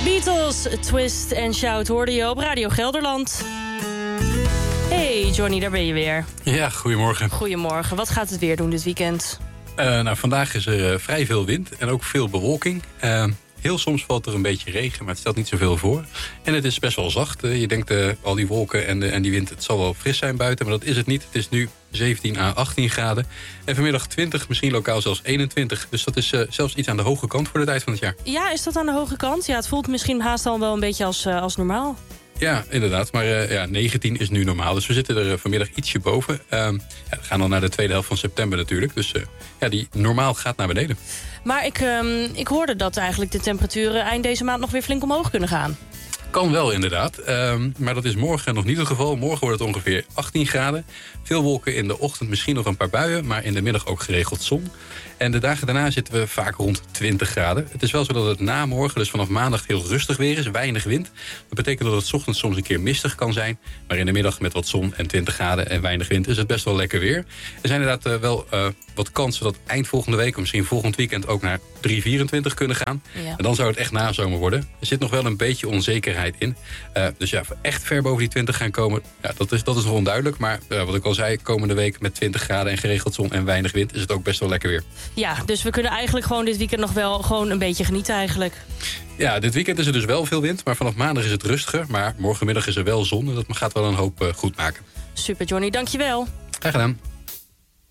Beatles, Twist en Shout hoorde je op Radio Gelderland. Hey Johnny, daar ben je weer. Ja, goedemorgen. Goedemorgen. Wat gaat het weer doen dit weekend? Vandaag is er vrij veel wind en ook veel bewolking. Heel soms valt er een beetje regen, maar het stelt niet zoveel voor. En het is best wel zacht. Je denkt al die wolken en die wind, het zal wel fris zijn buiten, maar dat is het niet. Het is nu 17 à 18 graden. En vanmiddag 20, misschien lokaal zelfs 21. Dus dat is zelfs iets aan de hoge kant voor de tijd van het jaar. Ja, is dat aan de hoge kant? Ja, het voelt misschien haast al wel een beetje als normaal. Ja, inderdaad. Maar 19 is nu normaal. Dus we zitten er vanmiddag ietsje boven. We gaan dan naar de tweede helft van september natuurlijk. Dus die normaal gaat naar beneden. Maar ik hoorde dat eigenlijk de temperaturen eind deze maand nog weer flink omhoog kunnen gaan. Kan wel inderdaad, maar dat is morgen nog niet het geval. Morgen wordt het ongeveer 18 graden. Veel wolken in de ochtend, misschien nog een paar buien, maar in de middag ook geregeld zon. En de dagen daarna zitten we vaak rond 20 graden. Het is wel zo dat het na morgen, dus vanaf maandag, heel rustig weer is. Weinig wind. Dat betekent dat het 's ochtends soms een keer mistig kan zijn. Maar in de middag met wat zon en 20 graden en weinig wind is het best wel lekker weer. Er zijn inderdaad wel wat kansen dat eind volgende week, of misschien volgend weekend, ook naar 3,24 kunnen gaan. Ja. En dan zou het echt nazomer worden. Er zit nog wel een beetje onzekerheid in. Dus ja, echt ver boven die 20 gaan komen, ja, dat is nog onduidelijk. Maar wat ik al zei, komende week met 20 graden en geregeld zon en weinig wind is het ook best wel lekker weer. Ja, dus we kunnen eigenlijk gewoon dit weekend nog wel gewoon een beetje genieten eigenlijk. Ja, dit weekend is er dus wel veel wind, maar vanaf maandag is het rustiger. Maar morgenmiddag is er wel zon en dat gaat wel een hoop goed maken. Super Johnny, dankjewel. Graag gedaan.